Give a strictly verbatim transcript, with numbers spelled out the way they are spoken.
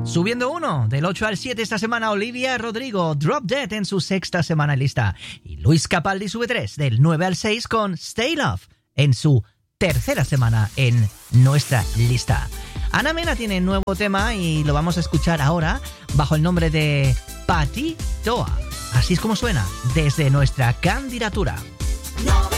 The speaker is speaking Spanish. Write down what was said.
Subiendo uno, del ocho al siete esta semana, Olivia Rodrigo, Drop Dead en su sexta semana en lista. Y Luis Capaldi sube tres, del nueve al seis con Stay Love en su tercera semana en nuestra lista. Ana Mena tiene nuevo tema y lo vamos a escuchar ahora bajo el nombre de Pati Toa. Así es como suena desde nuestra candidatura. No.